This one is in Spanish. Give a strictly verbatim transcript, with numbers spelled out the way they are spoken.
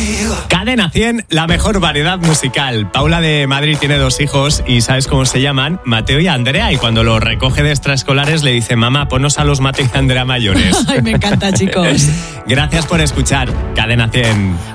contigo. Cadena cien, la mejor variedad musical. Paula de Madrid tiene dos hijos y ¿sabes cómo se llaman? Mateo y Andrea. Y cuando los recoge de extraescolares le dice: mamá, ponos a los Mateo y Andrea mayores. Ay, me encanta, chicos. Gracias por escuchar Cadena cien.